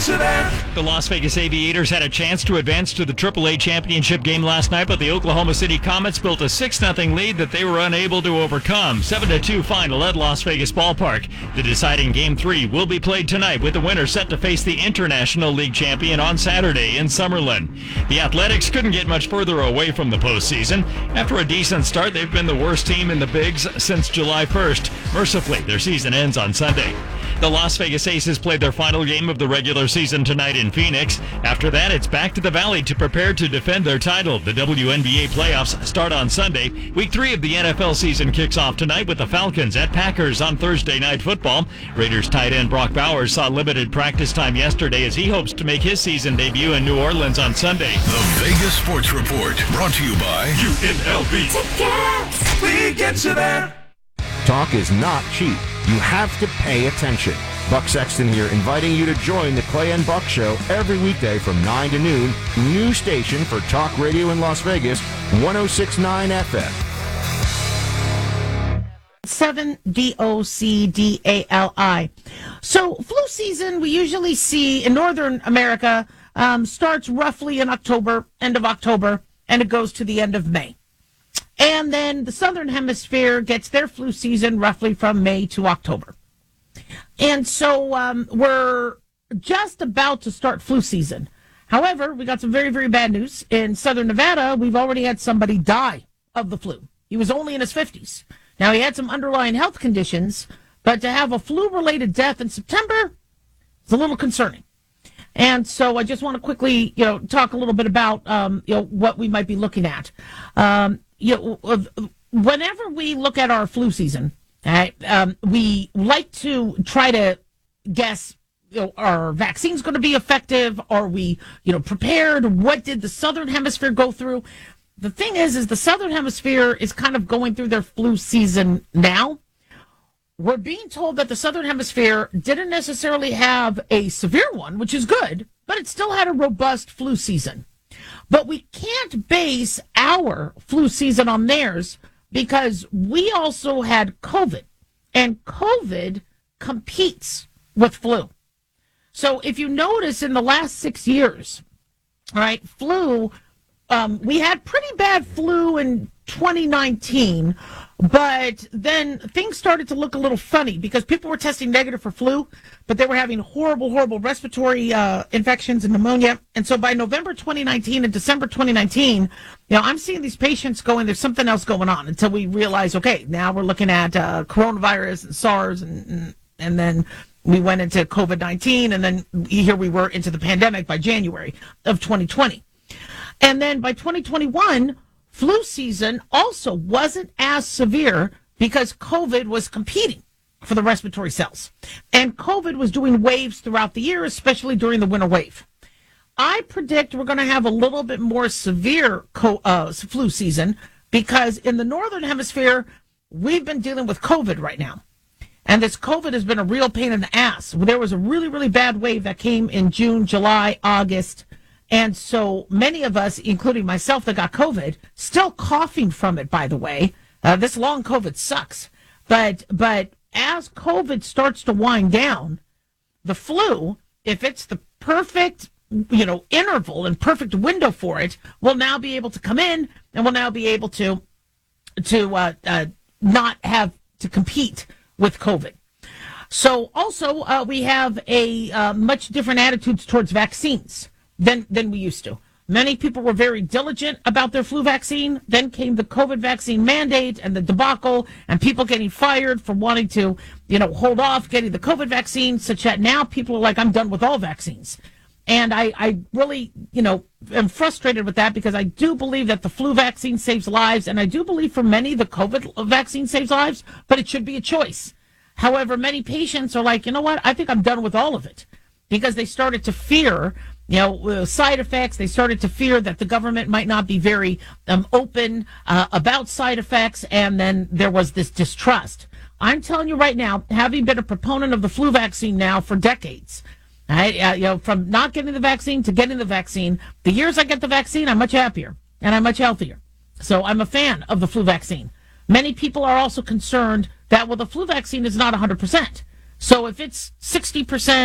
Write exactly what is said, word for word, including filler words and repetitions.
get you there. The Las Vegas Aviators had a chance to advance to the triple A championship game last night, but the Oklahoma City Comets built a six nothing lead that they were unable to overcome. seven to two final at Las Vegas Ballpark. The deciding Game three will be played tonight, with the winner set to face the International League champion on Saturday in Summerlin. The Athletics couldn't get much further away from the postseason. After a decent start, they've been the worst team in the Bigs since July first. Mercifully, their season ends on Sunday. The Las Vegas Aces played their final game of the regular season tonight in Phoenix. After that, it's back to the Valley to prepare to defend their title. The W N B A playoffs start on Sunday. Week three of the N F L season kicks off tonight with the Falcons at Packers on Thursday Night Football. Raiders tight end Brock Bowers saw limited practice time yesterday as he hopes to make his season debut in New Orleans on Sunday. The Vegas Sports Report, brought to you by U N L V. Tickets. We get you there. Talk is not cheap. You have to pay attention. Buck Sexton here, inviting you to join the Clay and Buck Show every weekday from nine to noon. New station for talk radio in Las Vegas, one oh six point nine F M. seven D O C D A L I. So flu season we usually see in Northern America um, starts roughly in October, end of October, and it goes to the end of May. And then the Southern Hemisphere gets their flu season roughly from May to October. And so um, we're just about to start flu season. However, we got some very, very bad news. In Southern Nevada, we've already had somebody die of the flu. He was only in his fifties. Now, he had some underlying health conditions, but to have a flu-related death in September, it's a little concerning. And so I just want to quickly, you know, talk a little bit about, um, you know, what we might be looking at. Um, you know, whenever we look at our flu season, right, um, we like to try to guess, you know, are vaccines going to be effective? Are we, you know, prepared? What did the Southern Hemisphere go through? The thing is, is the Southern Hemisphere is kind of going through their flu season now. We're being told that the Southern Hemisphere didn't necessarily have a severe one, which is good, but it still had a robust flu season. But we can't base our flu season on theirs because we also had COVID, and COVID competes with flu. So if you notice in the last six years, all right, flu, um, we had pretty bad flu in twenty nineteen, but then things started to look a little funny because people were testing negative for flu, but they were having horrible, horrible respiratory uh, infections and pneumonia. And so by November twenty nineteen and December twenty nineteen, you know, I'm seeing these patients going, there's something else going on, until we realize, okay, now we're looking at uh, coronavirus and SARS, and, and, and then we went into COVID nineteen, and then here we were into the pandemic by January of twenty twenty. And then by twenty twenty-one, flu season also wasn't as severe because COVID was competing for the respiratory cells. And COVID was doing waves throughout the year, especially during the winter wave. I predict we're going to have a little bit more severe co- uh, flu season because in the Northern Hemisphere, we've been dealing with COVID right now. And this COVID has been a real pain in the ass. There was a really, really bad wave that came in June, July, August. And so many of us, including myself that got COVID, still coughing from it, by the way. Uh, this long COVID sucks. But but as COVID starts to wind down, the flu, if it's the perfect, you know, interval and perfect window for it, will now be able to come in and will now be able to, to uh, uh, not have to compete with COVID. So also uh, we have a uh, much different attitudes towards vaccines than than we used to. Many people were very diligent about their flu vaccine. Then came the COVID vaccine mandate and the debacle, and people getting fired for wanting to, you know, hold off getting the COVID vaccine, such that now people are like, I'm done with all vaccines. And I, I really, you know, am frustrated with that because I do believe that the flu vaccine saves lives, and I do believe for many the COVID vaccine saves lives, but it should be a choice. However, many patients are like, you know what, I think I'm done with all of it, because they started to fear, you know, uh, side effects. They started to fear that the government might not be very um, open uh, about side effects, and then there was this distrust. I'm telling you right now, having been a proponent of the flu vaccine now for decades, I, uh, you know, from not getting the vaccine to getting the vaccine, the years I get the vaccine, I'm much happier and I'm much healthier. So I'm a fan of the flu vaccine. Many people are also concerned that, well, the flu vaccine is not one hundred percent. So if it's sixty percent,